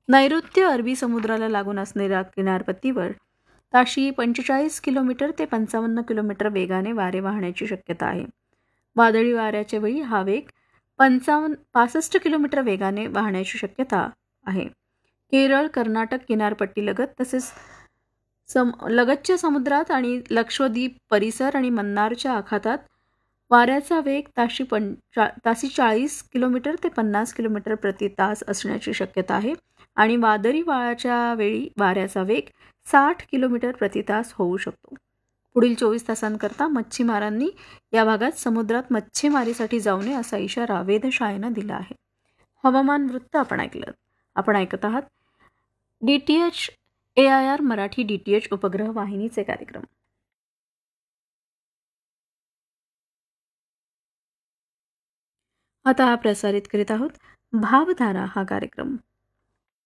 नैऋत्य अरबी समुद्राला लागून असलेल्या किनारपट्टीवर ताशी 45 किलोमीटर ते 55 किलोमीटर वेगाने वारे वाहण्याची शक्यता आहे. वादळी वाऱ्याच्या वेळी हा वेग 65 किलोमीटर वेगाने वाहण्याची शक्यता आहे. केरळ, कर्नाटक किनारपट्टीलगत तसेच लगतच्या समुद्रात आणि लक्षद्वीप परिसर आणि मन्नारच्या आखातात वाऱ्याचा वेग ताशी 40 किलोमीटर ते 50 किलोमीटर प्रति तास असण्याची शक्यता आहे आणि वादळी वाऱ्याच्या वेळी वाऱ्याचा वेग 60 किलोमीटर प्रति तास होऊ शकतो. पुढील 24 तासांकरता मच्छीमारांनी या भागात समुद्रात मच्छीमारीसाठी जाऊ नये असा इशारा वेधशाळेनं दिला आहे. हवामान वृत्त आपण ऐकलं. आपण ऐकत आहात DTH AIR मराठी DTH उपग्रह वाहिनीचे कार्यक्रम. आता प्रसारित करीत आहोत भावधारा हा कार्यक्रम.